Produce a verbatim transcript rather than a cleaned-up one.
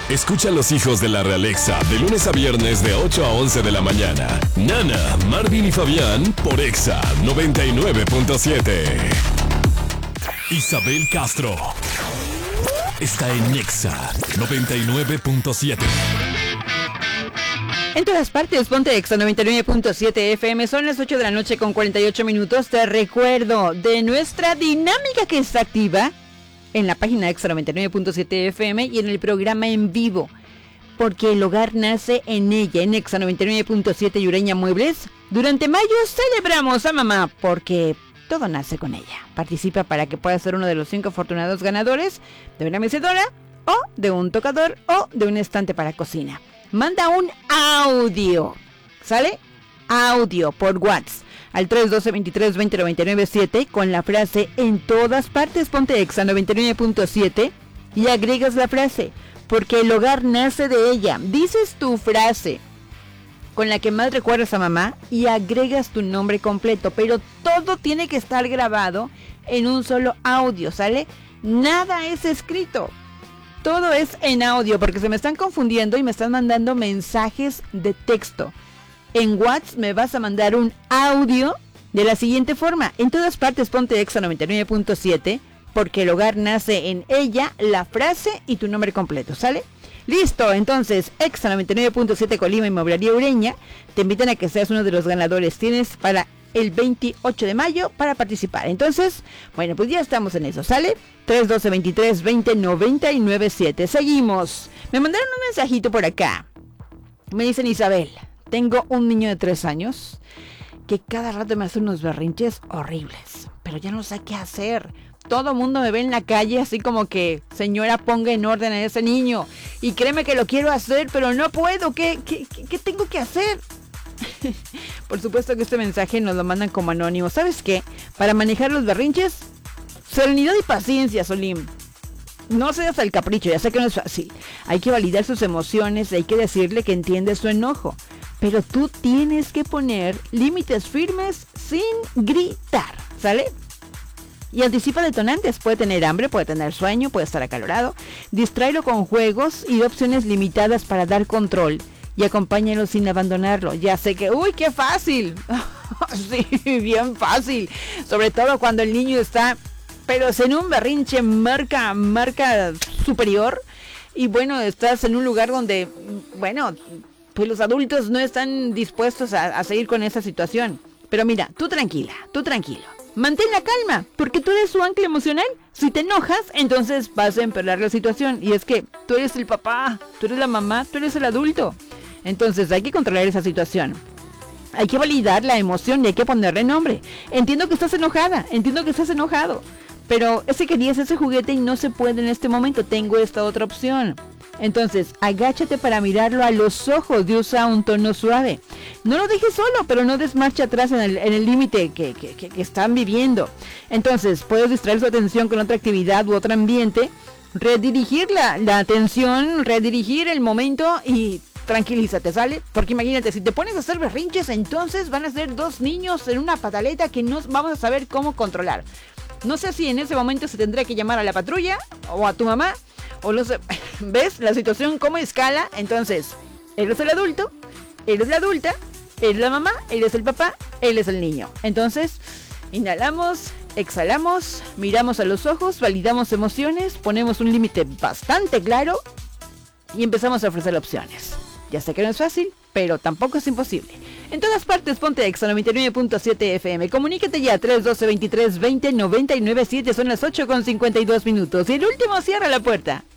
Escucha a los hijos de la Realexa de lunes a viernes de ocho a once de la mañana. Nana, Marvin y Fabián por Exa noventa y nueve punto siete. Isabel Castro está en Exa noventa y nueve punto siete. En todas partes, ponte Exa noventa y nueve punto siete F M. Son las ocho de la noche con cuarenta y ocho minutos. Te recuerdo de nuestra dinámica que está activa en la página Exa noventa y nueve punto siete F M y en el programa en vivo. Porque el hogar nace en ella, en Exa noventa y nueve punto siete y Ureña Muebles. Durante mayo celebramos a mamá porque todo nace con ella. Participa para que puedas ser uno de los cinco afortunados ganadores de una mecedora o de un tocador o de un estante para cocina. Manda un audio, ¿sale? Audio por WhatsApp al tres uno dos, veintitrés, veinte, noventa y nueve siete con la frase en todas partes ponte Exa noventa y nueve punto siete y agregas la frase porque el hogar nace de ella. Dices tu frase con la que más recuerdas a mamá y agregas tu nombre completo, pero todo tiene que estar grabado en un solo audio, ¿sale? Nada es escrito. Todo es en audio porque se me están confundiendo y me están mandando mensajes de texto. En WhatsApp me vas a mandar un audio de la siguiente forma. En todas partes ponte Exa noventa y nueve punto siete porque el hogar nace en ella, la frase y tu nombre completo, ¿sale? Listo, entonces Exa noventa y nueve punto siete Colima Inmobiliaria Ureña te invitan a que seas uno de los ganadores. Tienes para el veintiocho de mayo para participar. Entonces, bueno, pues ya estamos en eso, ¿sale? tres uno dos, veintitrés, veinte, noventa y nueve siete. Seguimos. Me mandaron un mensajito por acá. Me dicen: Isabel, tengo un niño de tres años que cada rato me hace unos berrinches horribles, pero ya no sé qué hacer. Todo el mundo me ve en la calle así como que, señora, ponga en orden a ese niño. Y créeme que lo quiero hacer, pero no puedo. ¿Qué, qué, qué, qué tengo que hacer? Por supuesto que este mensaje nos lo mandan como anónimo. ¿Sabes qué? Para manejar los berrinches, serenidad y paciencia, Solim. No seas al capricho, ya sé que no es fácil. Hay que validar sus emociones, hay que decirle que entiende su enojo. Pero tú tienes que poner límites firmes sin gritar, ¿sale? Y anticipa detonantes. Puede tener hambre, puede tener sueño, puede estar acalorado. Distráelo con juegos y opciones limitadas para dar control. Y acompáñalo sin abandonarlo. Ya sé que, ¡uy, qué fácil! Sí, bien fácil. Sobre todo cuando el niño está, pero en un berrinche marca, marca superior. Y bueno, estás en un lugar donde, bueno, pues los adultos no están dispuestos a, a seguir con esa situación. Pero mira, tú tranquila, tú tranquilo. Mantén la calma, porque tú eres su ancla emocional. Si te enojas, entonces vas a empeorar la situación. Y es que tú eres el papá, tú eres la mamá, tú eres el adulto. Entonces hay que controlar esa situación. Hay que validar la emoción y hay que ponerle nombre. Entiendo que estás enojada, entiendo que estás enojado. Pero ese querías ese juguete y no se puede en este momento. Tengo esta otra opción. Entonces, agáchate para mirarlo a los ojos y usa un tono suave. No lo dejes solo, pero no des marcha atrás en el en el límite que, que, que, que están viviendo. Entonces, puedes distraer su atención con otra actividad u otro ambiente. Redirigir la, la atención, redirigir el momento y tranquilízate, ¿sale? Porque imagínate, si te pones a hacer berrinches, entonces van a ser dos niños en una pataleta que no vamos a saber cómo controlar. No sé si en ese momento se tendrá que llamar a la patrulla o a tu mamá. O los, ¿ves la situación cómo escala? Entonces, él es el adulto, él es la adulta, él es la mamá, él es el papá, él es el niño. Entonces, inhalamos, exhalamos, miramos a los ojos, validamos emociones, ponemos un límite bastante claro y empezamos a ofrecer opciones. Ya sé que no es fácil, pero tampoco es imposible. En todas partes, ponte Exa noventa y nueve punto siete F M. Comunícate ya, tres uno dos, veintitrés, veinte, noventa y nueve siete. Son las ocho con cincuenta y dos minutos. Y el último cierra la puerta.